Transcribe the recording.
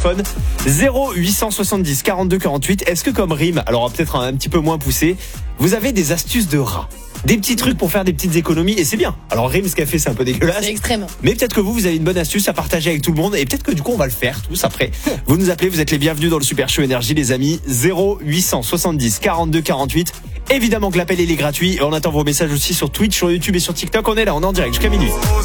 téléphone 0870 42 48. Est-ce que comme rime, alors peut-être un petit peu moins poussé, vous avez des astuces de rat? Des petits trucs pour faire des petites économies, et c'est bien. Alors Rime, ce qu'elle fait, c'est un peu dégueulasse. C'est extrême. Mais peut-être que vous avez une bonne astuce à partager avec tout le monde, et peut-être que du coup on va le faire tous après. Vous nous appelez, vous êtes les bienvenus dans le Super Show Énergie, les amis. 0870 42 48. Évidemment que l'appel il est gratuit. On attend vos messages aussi sur Twitch, sur YouTube et sur TikTok. On est là, on est en direct jusqu'à minuit.